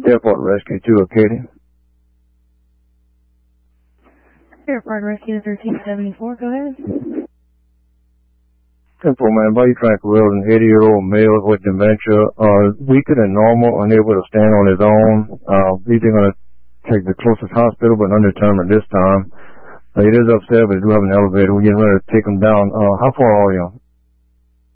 Airport Rescue 2 Acadia. Airport Rescue 1374, go ahead. Simple, man. Body tranquil, an 80-year-old male with dementia, weaker than normal, unable to stand on his own. He's going to take the closest hospital, but undetermined this time. It is upstairs, but we do have an elevator. We're getting ready to take him down. How far are you?